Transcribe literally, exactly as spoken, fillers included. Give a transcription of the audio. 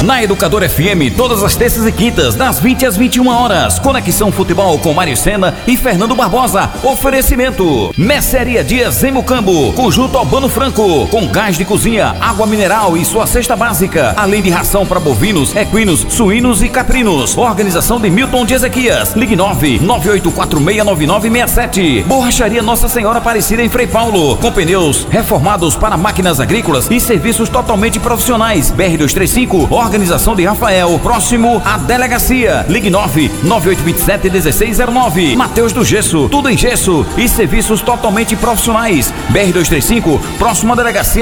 Na Educador F M, todas as terças e quintas, das vinte às vinte e uma horas. Conexão Futebol com Mário Sena e Fernando Barbosa. Oferecimento Mercearia Dias em Mucambo, Conjunto Albano Franco, com gás de cozinha, água mineral e sua cesta básica, além de ração para bovinos, equinos, suínos e caprinos. Organização de Milton de Ezequias. Ligue nove nove oito quatro seis nove nove seis sete. Borracharia Nossa Senhora Aparecida em Frei Paulo, com pneus reformados para máquinas agrícolas e serviços totalmente profissionais. B R duzentos e trinta e cinco, Organização de Rafael, próximo à delegacia. Ligue nove nove oito dois sete um seis zero nove. Mateus do Gesso, tudo em gesso e serviços totalmente profissionais. B R duzentos e trinta e cinco, próximo à delegacia